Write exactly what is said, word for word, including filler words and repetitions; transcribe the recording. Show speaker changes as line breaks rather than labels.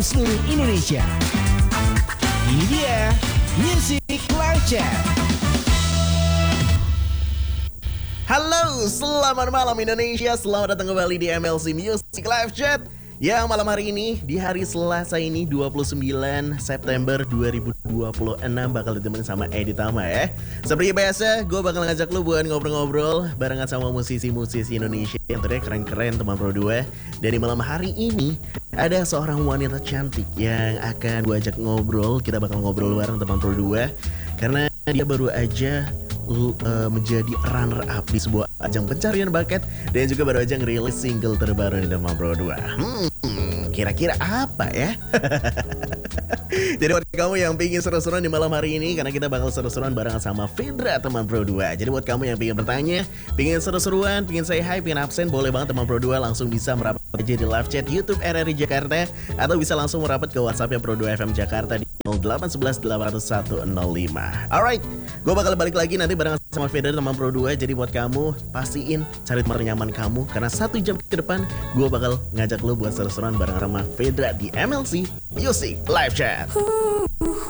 seluruh Indonesia. Ini dia Music Live Chat. Halo, selamat malam Indonesia. Selamat datang kembali di M L C Music Live Chat. Yang malam hari ini, di hari Selasa ini dua puluh sembilan September dua ribu dua puluh enam bakal ditemenin sama Edi Tama ya. Seperti biasa, gue bakal ngajak lu buat ngobrol-ngobrol barengan sama musisi-musisi Indonesia yang ternyata keren-keren teman Pro dua. Dan di malam hari ini, ada seorang wanita cantik yang akan gue ajak ngobrol. Kita bakal ngobrol bareng teman Pro dua. Karena dia baru aja uh, menjadi runner up di sebuah ajang pencarian bakat. Dan juga baru aja ngerilis single terbaru di teman Pro dua. Hmm, kira-kira apa ya? Jadi buat kamu yang pingin seru-seruan di malam hari ini, karena kita bakal seru-seruan barengan sama Fedra teman Pro dua. Jadi buat kamu yang pingin bertanya, pingin seru-seruan, pingin say hi, pingin absen, boleh banget teman Pro dua langsung bisa merapat aja di live chat YouTube R R I Jakarta. Atau bisa langsung merapat ke WhatsApp-nya Pro dua F M Jakarta di nol delapan satu satu delapan nol satu nol lima. Alright, gue bakal balik lagi nanti barengan sama Fedra teman Pro dua. Jadi buat kamu, pastiin cari tempat nyaman kamu, karena satu jam ke depan gue bakal ngajak lo buat seru-seruan bareng sama Fedra di M L C Music Live Chat.